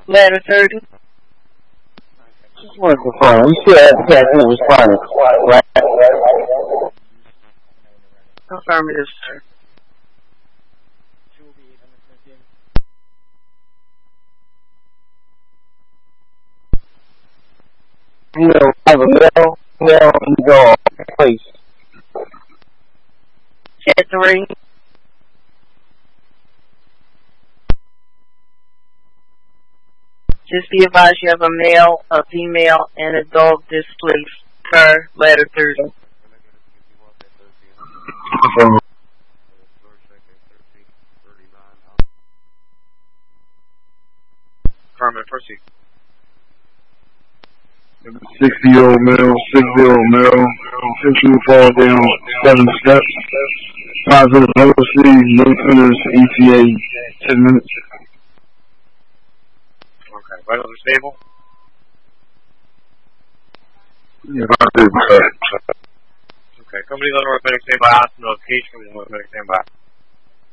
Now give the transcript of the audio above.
Ladder 30. Just wanted to confirm. You said who responded, right? Affirmative, sir. You know, have a male and dog, please. Chat 3. Just be advised you have a male, a female, and a dog displaced per ladder 30. Affirmative, proceed. 60-year-old male, 60-year-old male, essentially fall down 7 steps. Positive velocity, no centers, ETA, 10 minutes. Okay, vitals are stable? Yeah, positive. Okay, company level paramedic standby, hospital notification, company level paramedic standby.